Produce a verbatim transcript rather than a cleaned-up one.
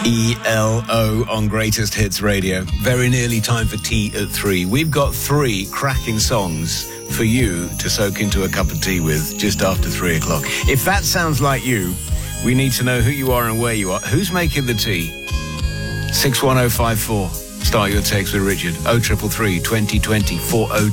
E L O on Greatest Hits Radio. Very nearly time for tea at three. We've got three cracking songs for you to soak into a cup of tea with just after three o'clock. If that sounds like you, we need to know who you are and where you are. Who's making the tea? six one oh five four. Start your text with Richard. oh three three three, twenty twenty, four oh